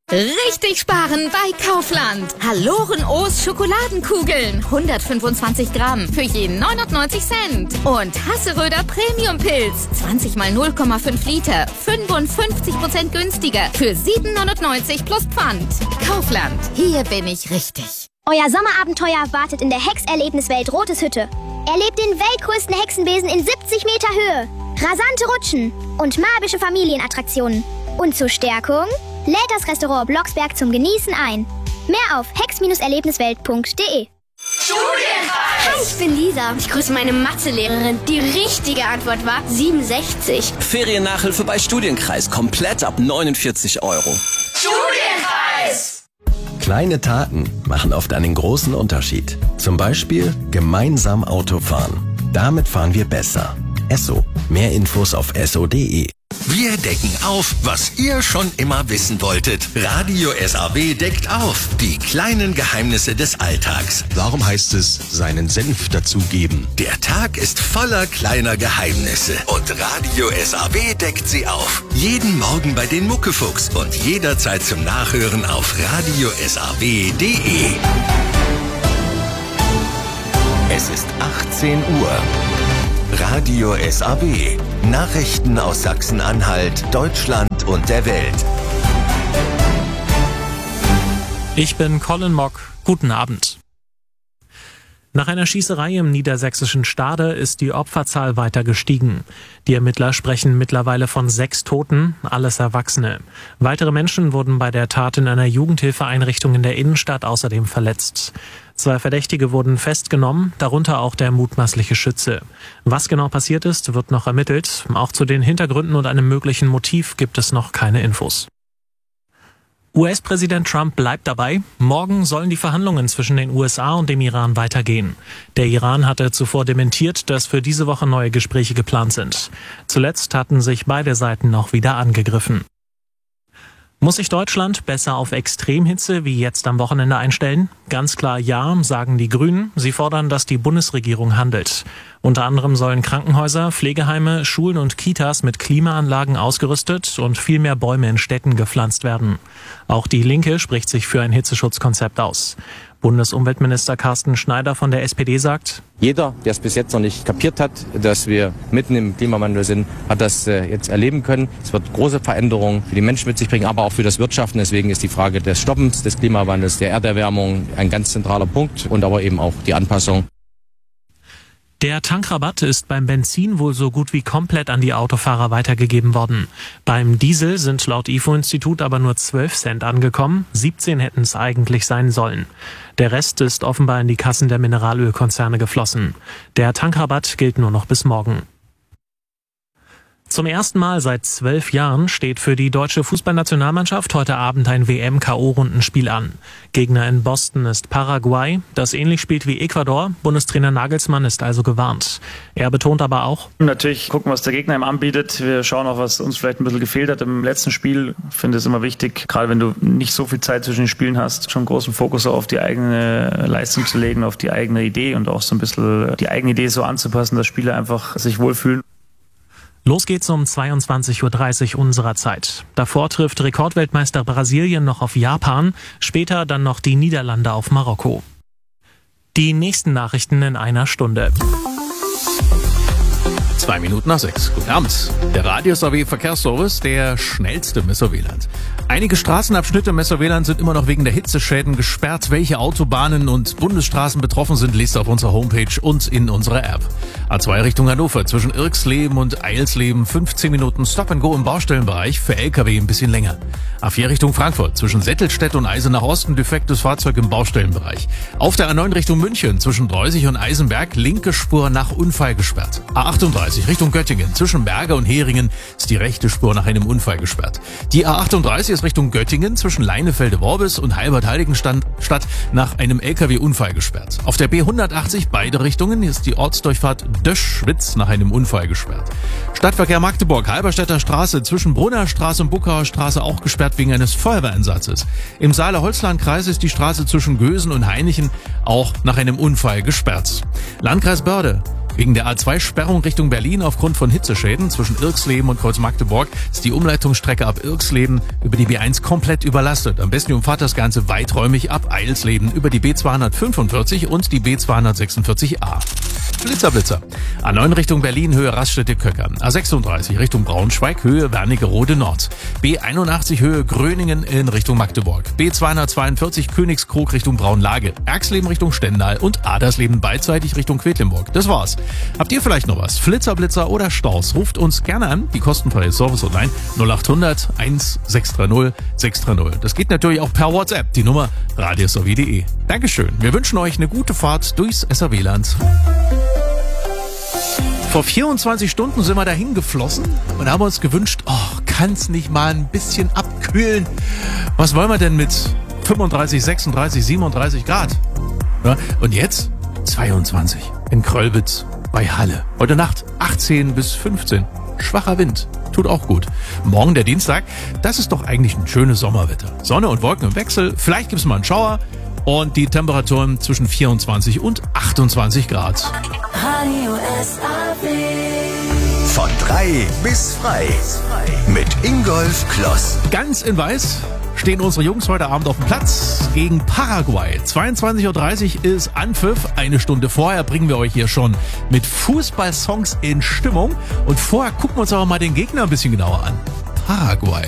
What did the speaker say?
Richtig sparen bei Kaufland. Haloren O's Schokoladenkugeln. 125 Gramm für je 99 Cent. Und Hasseröder Premium Pilz. 20 mal 0,5 Liter. 55% günstiger. Für 7,99 plus Pfand. Kaufland. Hier bin ich richtig. Euer Sommerabenteuer wartet in der Hexerlebniswelt Rotes Hütte. Erlebt den weltgrößten Hexenbesen in 70 Meter Höhe. Rasante Rutschen und magische Familienattraktionen. Und zur Stärkung lädt das Restaurant Blocksberg zum Genießen ein. Mehr auf hex-erlebniswelt.de. Studienreis! Hi, ich bin Lisa. Ich grüße meine Mathelehrerin. Die richtige Antwort war 67. Feriennachhilfe bei Studienkreis. Komplett ab 49 Euro. Studienreis! Kleine Taten machen oft einen großen Unterschied. Zum Beispiel gemeinsam Auto fahren. Damit fahren wir besser. Esso. Mehr Infos auf esso.de. Wir decken auf, was ihr schon immer wissen wolltet. Radio SAW deckt auf. Die kleinen Geheimnisse des Alltags. Darum heißt es, seinen Senf dazugeben. Der Tag ist voller kleiner Geheimnisse. Und Radio SAW deckt sie auf. Jeden Morgen bei den Muckefuchs und jederzeit zum Nachhören auf radiosaw.de. Es ist 18 Uhr. Radio SAW. Nachrichten aus Sachsen-Anhalt, Deutschland und der Welt. Ich bin Colin Mock. Guten Abend. Nach einer Schießerei im niedersächsischen Stade ist die Opferzahl weiter gestiegen. Die Ermittler sprechen mittlerweile von 6 Toten, alles Erwachsene. Weitere Menschen wurden bei der Tat in einer Jugendhilfeeinrichtung in der Innenstadt außerdem verletzt. 2 Verdächtige wurden festgenommen, darunter auch der mutmaßliche Schütze. Was genau passiert ist, wird noch ermittelt. Auch zu den Hintergründen und einem möglichen Motiv gibt es noch keine Infos. US-Präsident Trump bleibt dabei. Morgen sollen die Verhandlungen zwischen den USA und dem Iran weitergehen. Der Iran hatte zuvor dementiert, dass für diese Woche neue Gespräche geplant sind. Zuletzt hatten sich beide Seiten noch wieder angegriffen. Muss sich Deutschland besser auf Extremhitze wie jetzt am Wochenende einstellen? Ganz klar ja, sagen die Grünen. Sie fordern, dass die Bundesregierung handelt. Unter anderem sollen Krankenhäuser, Pflegeheime, Schulen und Kitas mit Klimaanlagen ausgerüstet und viel mehr Bäume in Städten gepflanzt werden. Auch die Linke spricht sich für ein Hitzeschutzkonzept aus. Bundesumweltminister Carsten Schneider von der SPD sagt: Jeder, der es bis jetzt noch nicht kapiert hat, dass wir mitten im Klimawandel sind, hat das jetzt erleben können. Es wird große Veränderungen für die Menschen mit sich bringen, aber auch für das Wirtschaften. Deswegen ist die Frage des Stoppens des Klimawandels, der Erderwärmung ein ganz zentraler Punkt und aber eben auch die Anpassung. Der Tankrabatt ist beim Benzin wohl so gut wie komplett an die Autofahrer weitergegeben worden. Beim Diesel sind laut IFO-Institut aber nur 12 Cent angekommen, 17 hätten es eigentlich sein sollen. Der Rest ist offenbar in die Kassen der Mineralölkonzerne geflossen. Der Tankrabatt gilt nur noch bis morgen. Zum ersten Mal seit 12 Jahren steht für die deutsche Fußballnationalmannschaft heute Abend ein WM-KO-Rundenspiel an. Gegner in Boston ist Paraguay, das ähnlich spielt wie Ecuador. Bundestrainer Nagelsmann ist also gewarnt. Er betont aber auch: Natürlich gucken, was der Gegner ihm anbietet. Wir schauen auch, was uns vielleicht ein bisschen gefehlt hat im letzten Spiel. Ich finde es immer wichtig, gerade wenn du nicht so viel Zeit zwischen den Spielen hast, schon großen Fokus auf die eigene Leistung zu legen, auf die eigene Idee und auch so ein bisschen die eigene Idee so anzupassen, dass Spieler einfach sich wohlfühlen. Los geht's um 22.30 Uhr unserer Zeit. Davor trifft Rekordweltmeister Brasilien noch auf Japan, später dann noch die Niederlande auf Marokko. Die nächsten Nachrichten in einer Stunde. 6:02. Guten Abend. Der Radio SAW Verkehrsservice, der schnellste im Messerweland. Einige Straßenabschnitte im Messerweland sind immer noch wegen der Hitzeschäden gesperrt. Welche Autobahnen und Bundesstraßen betroffen sind, lest auf unserer Homepage und in unserer App. A2 Richtung Hannover zwischen Irksleben und Eilsleben 15 Minuten Stop-and-Go im Baustellenbereich, für LKW ein bisschen länger. A4 Richtung Frankfurt zwischen Settelstedt und Eisenach Osten defektes Fahrzeug im Baustellenbereich. Auf der A9 Richtung München zwischen Dreusig und Eisenberg linke Spur nach Unfall gesperrt. A38 Richtung Göttingen zwischen Berge und Heringen ist die rechte Spur nach einem Unfall gesperrt. Die A38 ist Richtung Göttingen zwischen Leinefelde-Worbis und Halbert-Heiligenstadt nach einem LKW-Unfall gesperrt. Auf der B180 beide Richtungen ist die Ortsdurchfahrt Döschwitz nach einem Unfall gesperrt. Stadtverkehr Magdeburg, Halberstädter Straße zwischen Brunner Straße und Buckauer Straße auch gesperrt wegen eines Feuerwehreinsatzes. Im Saale-Holzland-Kreis ist die Straße zwischen Gösen und Hainichen auch nach einem Unfall gesperrt. Landkreis Börde. Wegen der A2-Sperrung Richtung Berlin aufgrund von Hitzeschäden zwischen Irxleben und Kreuz-Magdeburg ist die Umleitungsstrecke ab Irxleben über die B1 komplett überlastet. Am besten umfahrt das Ganze weiträumig ab Eilsleben über die B245 und die B246a. Blitzer. A9 Richtung Berlin, Höhe Raststätte-Köcker. A36 Richtung Braunschweig, Höhe Wernigerode Nord. B81 Höhe Gröningen in Richtung Magdeburg. B242 Königskrug Richtung Braunlage. Erxleben Richtung Stendal und Adersleben beidseitig Richtung Quedlinburg. Das war's. Habt ihr vielleicht noch was? Blitzer oder Staus? Ruft uns gerne an. Die kostenfreie Service-Hotline 0800 1630 630. Das geht natürlich auch per WhatsApp. Die Nummer radiosw.de. Dankeschön. Wir wünschen euch eine gute Fahrt durchs SRW-Land. Vor 24 Stunden sind wir dahin geflossen und haben uns gewünscht, kann's nicht mal ein bisschen abkühlen? Was wollen wir denn mit 35, 36, 37 Grad? Ja, und jetzt 22 in Kröllwitz bei Halle. Heute Nacht 18 bis 15. Schwacher Wind. Tut auch gut. Morgen der Dienstag, das ist doch eigentlich ein schönes Sommerwetter. Sonne und Wolken im Wechsel, vielleicht gibt's mal einen Schauer und die Temperaturen zwischen 24 und 28 Grad. Radio SAW. Von 3 bis frei. Mit Ingolf Kloss. Ganz in Weiß stehen unsere Jungs heute Abend auf dem Platz gegen Paraguay. 22.30 Uhr ist Anpfiff. Eine Stunde vorher bringen wir euch hier schon mit Fußballsongs in Stimmung. Und vorher gucken wir uns aber mal den Gegner ein bisschen genauer an. Paraguay.